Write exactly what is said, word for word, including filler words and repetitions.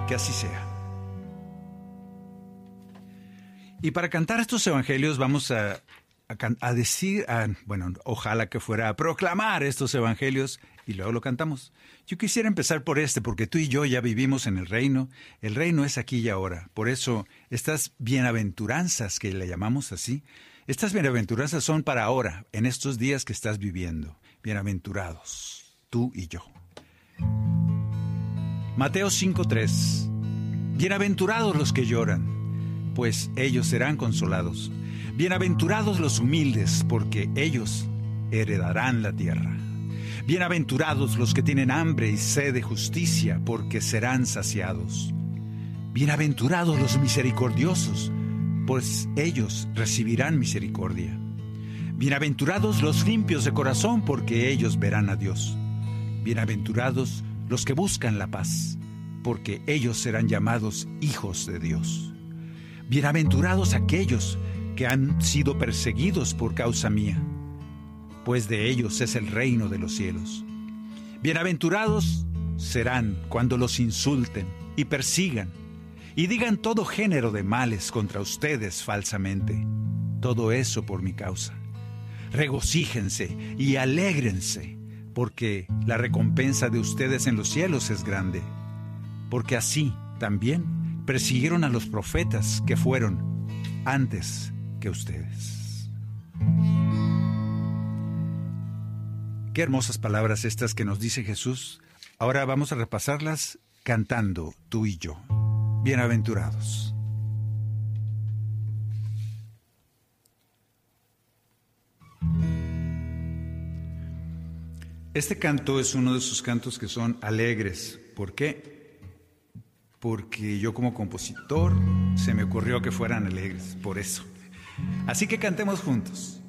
Que así sea. Y para cantar estos evangelios vamos a, a, a decir, a, bueno, ojalá que fuera a proclamar estos evangelios y luego lo cantamos. Yo quisiera empezar por este, porque tú y yo ya vivimos en el reino. El reino es aquí y ahora. Por eso estas bienaventuranzas, que le llamamos así, estas bienaventuranzas son para ahora, en estos días que estás viviendo. Bienaventurados, tú y yo. Mateo cinco tres. Bienaventurados los que lloran, pues ellos serán consolados. Bienaventurados los humildes, porque ellos heredarán la tierra. Bienaventurados los que tienen hambre y sed de justicia, porque serán saciados. Bienaventurados los misericordiosos, pues ellos recibirán misericordia. Bienaventurados los limpios de corazón, porque ellos verán a Dios. Bienaventurados los que buscan la paz, porque ellos serán llamados hijos de Dios. Bienaventurados aquellos que han sido perseguidos por causa mía, pues de ellos es el reino de los cielos. Bienaventurados serán cuando los insulten y persigan, y digan todo género de males contra ustedes falsamente. Todo eso por mi causa. Regocíjense y alégrense, porque la recompensa de ustedes en los cielos es grande. Porque así también persiguieron a los profetas que fueron antes que ustedes. Qué hermosas palabras estas que nos dice Jesús. Ahora vamos a repasarlas cantando tú y yo. Bienaventurados. Este canto es uno de esos cantos que son alegres. ¿Por qué? Porque yo como compositor se me ocurrió que fueran alegres, por eso. Así que cantemos juntos.